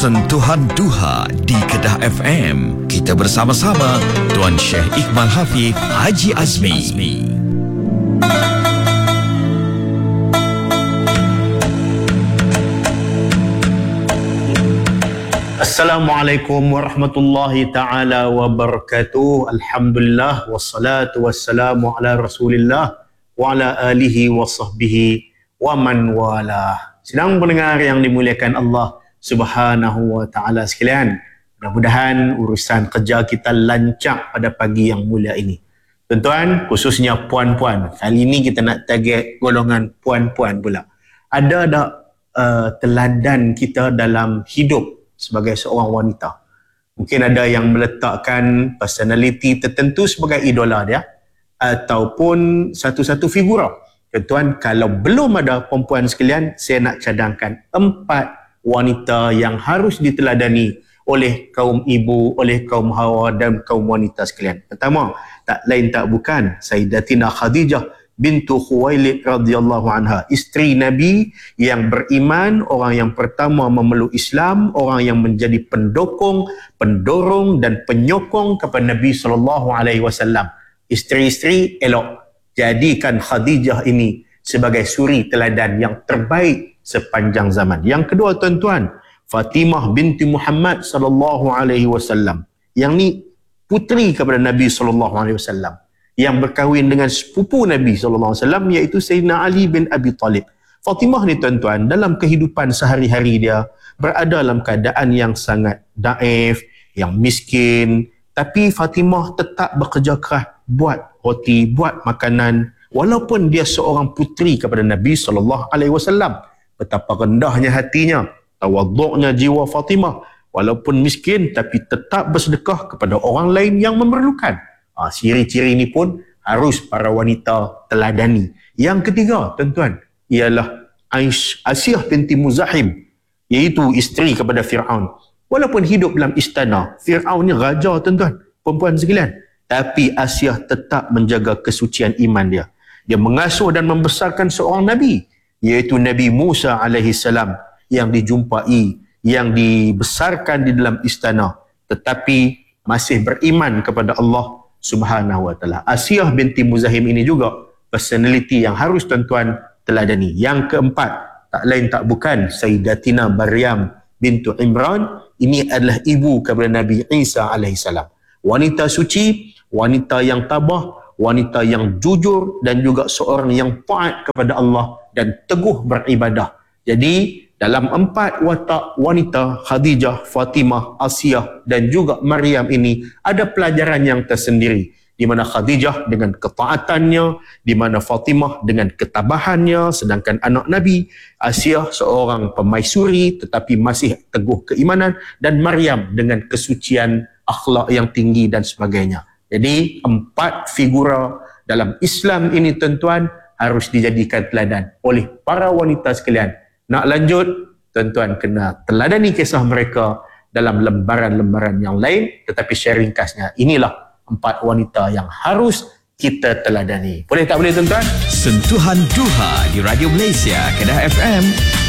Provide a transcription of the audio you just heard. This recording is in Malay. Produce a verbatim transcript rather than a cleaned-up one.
Sentuhan Duha di Kedah F M. Kita bersama-sama Tuan Syekh Iqbal Hafiz Haji Azmi. Assalamualaikum warahmatullahi ta'ala wabarakatuh. Alhamdulillah wassalatu wassalamu ala Rasulillah wa ala alihi wa sahbihi wa man wala. Sedang pendengar yang dimuliakan Allah Subhanahu wa ta'ala sekalian, mudah-mudahan urusan kerja kita lancar pada pagi yang mulia ini. Tuan-tuan, khususnya puan-puan, kali ini kita nak target golongan puan-puan pula. Ada tak uh, teladan kita dalam hidup sebagai seorang wanita? Mungkin ada yang meletakkan personality tertentu sebagai idola dia, ataupun satu-satu figura. Tuan-tuan, kalau belum ada perempuan sekalian, saya nak cadangkan empat wanita yang harus diteladani oleh kaum ibu, oleh kaum hawa dan kaum wanita sekalian. Pertama, tak lain tak bukan Sayyidatina Khadijah bintu Khuwailid radhiyallahu anha, isteri Nabi yang beriman, orang yang pertama memeluk Islam, orang yang menjadi pendukung, pendorong dan penyokong kepada Nabi sallallahu alaihi wasallam. Isteri-isteri elok, jadikan Khadijah ini sebagai suri teladan yang terbaik sepanjang zaman. Yang kedua, tuan-tuan, Fatimah binti Muhammad sallallahu alaihi wasallam. Yang ni puteri kepada Nabi sallallahu alaihi wasallam, yang berkahwin dengan sepupu Nabi sallallahu alaihi wasallam, iaitu Sayyidina Ali bin Abi Talib. Fatimah ni, tuan-tuan, dalam kehidupan sehari-hari dia berada dalam keadaan yang sangat daif, yang miskin, tapi Fatimah tetap bekerja keras buat roti, buat makanan, walaupun dia seorang puteri kepada Nabi sallallahu alaihi wasallam. Betapa rendahnya hatinya, tawaduknya jiwa Fatimah, walaupun miskin tapi tetap bersedekah kepada orang lain yang memerlukan. Ha, ciri-ciri ini pun harus para wanita teladani. Yang ketiga, tuan-tuan, ialah Aish, Asiyah binti Muzahim, iaitu isteri kepada Fir'aun. Walaupun hidup dalam istana, Fir'aun ni raja, tuan-tuan, perempuan sekalian, tapi Asiyah tetap menjaga kesucian iman dia. Dia mengasuh dan membesarkan seorang Nabi, iaitu Nabi Musa alaihi salam, yang dijumpai, yang dibesarkan di dalam istana, tetapi masih beriman kepada Allah Subhanahu wa ta'ala. Asiyah binti Muzahim ini juga personality yang harus tuan-tuan teladani. Yang keempat, tak lain tak bukan Sayyidatina Maryam bintu Imran. Ini adalah ibu kepada Nabi Isa alaihi salam. Wanita suci, wanita yang tabah, wanita yang jujur dan juga seorang yang taat kepada Allah dan teguh beribadah. Jadi dalam empat watak wanita, Khadijah, Fatimah, Asiyah dan juga Maryam ini ada pelajaran yang tersendiri, di mana Khadijah dengan ketaatannya, di mana Fatimah dengan ketabahannya, sedangkan anak Nabi Asiyah seorang pemaisuri tetapi masih teguh keimanan, dan Maryam dengan kesucian akhlak yang tinggi dan sebagainya. Jadi empat figura dalam Islam ini, tuan-tuan, harus dijadikan teladan oleh para wanita sekalian. Nak lanjut, tuan-tuan kena teladani kisah mereka dalam lembaran-lembaran yang lain, tetapi share ringkasnya, inilah empat wanita yang harus kita teladani. Boleh tak boleh, tuan-tuan? Sentuhan Duha di Radio Malaysia Kedah F M.